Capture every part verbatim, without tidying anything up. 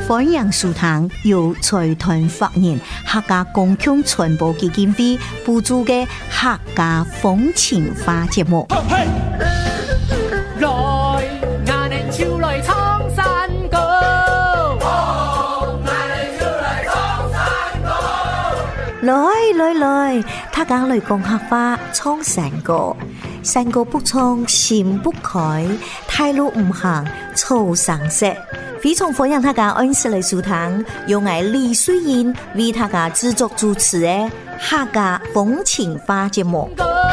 欢迎收听由财团法人客家公共传播基金会补助的客家风情花节目。 来，俺哋就来唱山歌。 来来来，他讲来讲客家唱山歌，山歌不唱心不开，太路唔行草上色。非常欢迎大家按时来收听，由我李水英为大家制作主持的客家风情花节目。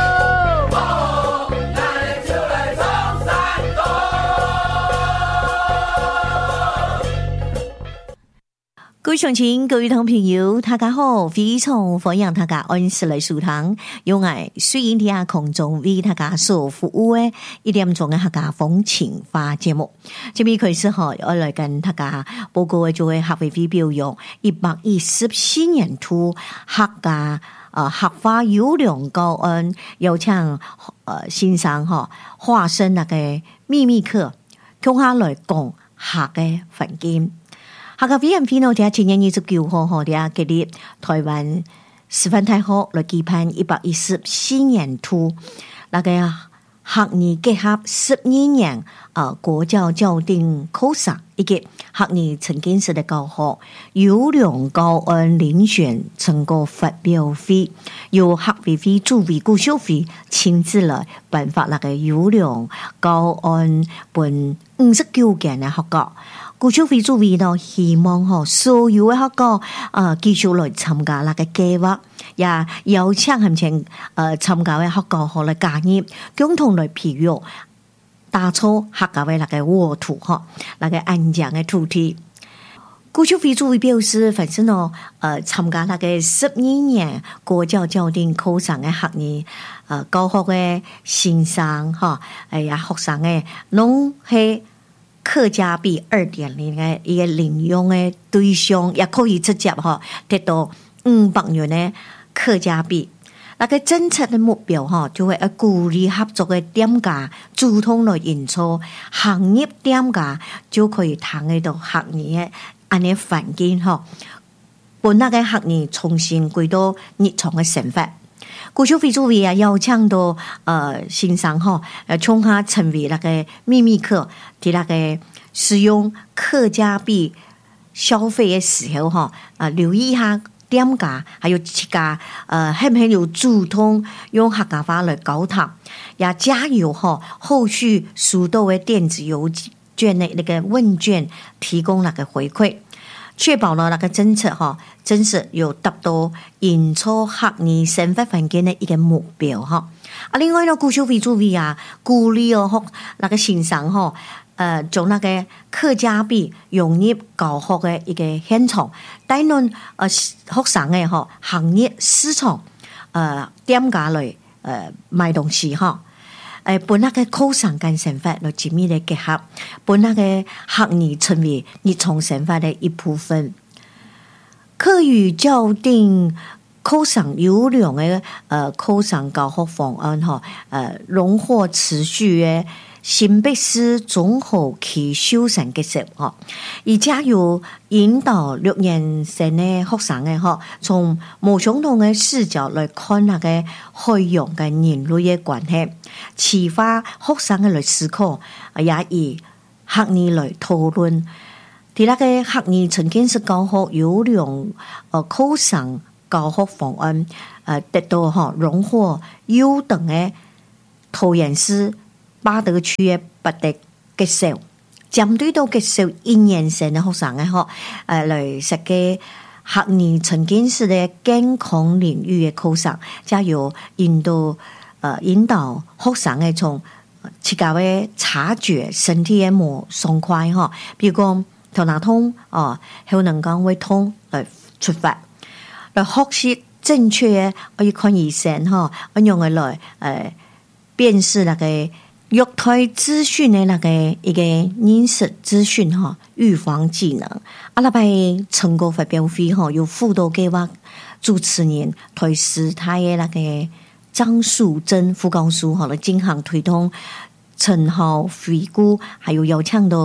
各位乡亲，各位同朋友，大家好！非常欢迎大家按时来收听，由我水英天下空中为大家所服务的一点钟的客家风情花节目。这边开始哈，我来跟大家报告的就会客委会表扬一百一十四年度客家呃客家优良高恩，有请呃欣赏哈化身那个秘密课，共下来讲客嘅环境。客家委員會呢，喺今年二十九號吼，喺嗰啲台灣示範大學來舉辦一百一十四年度那個客語結合十二年啊國教校訂考試，以及客語沉浸式的教學優良高恩遴選成果發表會，由客委會主委顧秀惠親自來頒發那個優良高恩本五十九件嘅學校。顧秀惠主委呢，希望吼所有嘅客家啊繼續來參加那個計劃，也邀請含前誒參加嘅客家學來加入，共同來培育打造客家嘅那個沃土嗬，那個安詳嘅土地。顧秀惠主委表示，反正呢誒參加那個十二年國教校訂考試嘅客語誒教學嘅先生嗬，誒呀學生嘅攏係客家幣 二點零 嘅一個領用嘅對象，也可以直接哈得到五百元嘅客家幣。那個政策嘅目標哈，就會鼓勵合作嘅店家主動來營造行業店家，就可以談得到客語嘅安尼環境哈，本那個客語重新歸到日常嘅生活。顧秀惠主委啊，邀請到呃先生吼，呃從他成為那個秘密課，喺那個使用客家幣消費嘅時候吼，啊留意下店家，還有自家呃係唔係有主動用客家話來溝通，也加油吼，後續收到嘅電子郵件的那個問卷提供那個回饋。確保了那個政策哈，真是有達到營造客語生活環境的一個目標哈。啊，另外呢，顧秀惠主委啊，鼓勵哦，那個先生哈，呃，將那個客家幣融入教學的一個現場，帶領呃學生嘅哈行業市場，呃，店家來呃賣東西哈。誒，本那個考生跟生活來緊密的結合，本那個客語成為日常生活的一部分。客語校訂考生優良的呃考生教學方案哈，呃榮獲持續的新北市綜合區修成結束哈，而且有引導六年生的學生嘅哈，從無相同的視角來看那個海洋嘅人類嘅關係，啟發學生嘅來思考，也以客語來討論。喺那個客語沉浸式教學優良呃考生教學方案，呃得到哈榮獲優等嘅桃園市巴德區嘅八德結束，針對到結束一年生嘅學生嘅學，誒來設計客語沉浸式嘅健康領域嘅考生，加有引導誒引導學生嘅從自家嘅察覺身體嘅冇爽快嗬，比如講頭腦痛哦，後能講會痛來出發，來學習正確嘅我要看醫生嗬，我用嘅來誒辨識那個虐待資訊的那個一個認識資訊哈，預防技能。阿拉拜成果發表會哈，有輔導計劃主持人台師太的那個張淑珍副教授哈來進行推動成效回顧，還有邀請到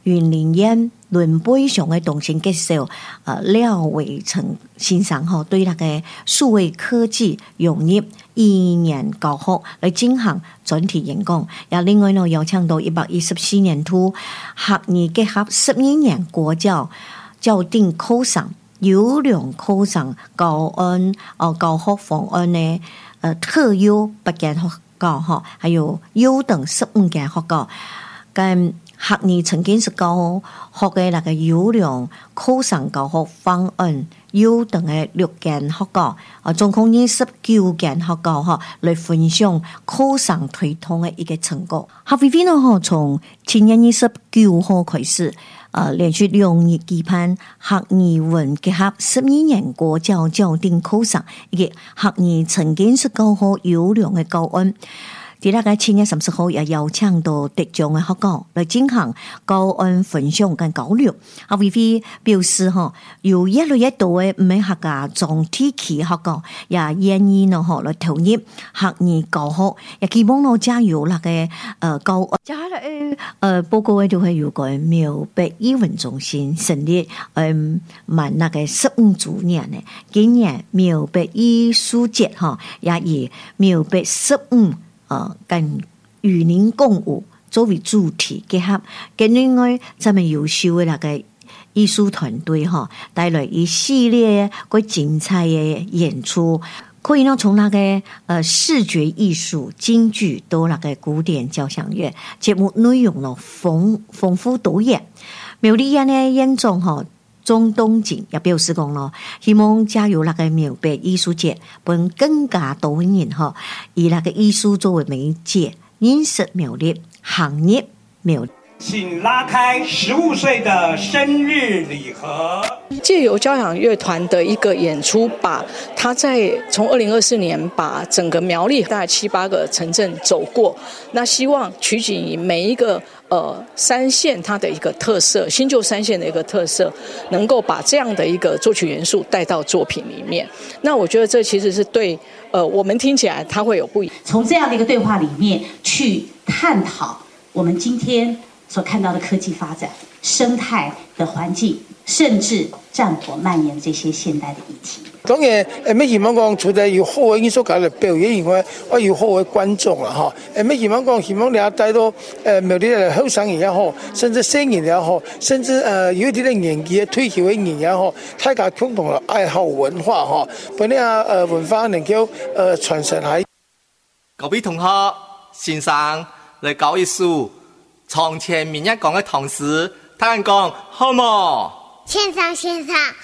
云林县伦培上的同心结社呃廖伟成先生吼，对那个数位科技融入一年教學來進行專題演講，也另外呢邀請到一百一十四年度學兒結合十二年國教校訂課程優良課程教案哦教學方案呢，呃特優八件學教哈，還有優等十五件學教，跟學兒曾經是教學嘅那個優良課程教學方案。優等嘅六件學教，啊，總共二十九件學教哈，來分享課程推動嘅一個成果。學會會呢，嗬，從七月二十九號開始，啊，連續兩日舉辦學兒文結合十二年國教校訂課程，以及學兒曾經是教學優良嘅教案。第二個七月三十號也邀請到得獎嘅學教來進行教案分享跟交流。學會會表示吼，有越來越多嘅唔係客家總體期學教也願意呢吼來投入學兒教學，也希望呢加入那個呃教案。接下來呃報告嘅就係有個苗北藝文中心成立嗯滿那個十五週年嘅，今年苗北藝術節吼也以苗北十五。呃，跟與人共舞作為主題結合，跟另外咱們優秀的那個藝術團隊哈，帶來一系列個精彩的演出，可以呢從那個呃視覺藝術、京劇到那個古典交響樂，節目內容呢豐豐富多元。苗栗縣呢縣長哈鍾東錦也表示講咯，希望加入那個苗北藝術節，本更加多人哈，以那個藝術作為媒介，認識苗栗行業苗栗。 請拉開十五歲的生日禮盒。 借由交響樂團的一個演出，把他在從二零二四年把整個苗栗大概七八個城鎮走過，那希望取景每一個呃三縣它的一個特色，新舊三縣的一個特色，能夠把這樣的一個作曲元素帶到作品裡面。那我覺得這其實是對呃我們聽起來它會有不一樣。 從這樣的一個對話裡面去探討我們今天所看到的科技發展、生態的環境，甚至戰火蔓延這些現代的議題。 當然，誒咩希望講，除咗要好嘅藝術家嚟表演以外，我要好嘅觀眾啦，嚇！誒咩希望講，希望你帶到誒苗栗嘅後生人也好，甚至青年也好，甚至誒有啲嘅年紀退休嘅人也好，大家共同嘅愛好文化，嚇，把呢個誒文化能夠誒傳承喺。 各位同學、先生嚟教藝術。床前明月光嘅同時，他人講好冇？ 先生先生。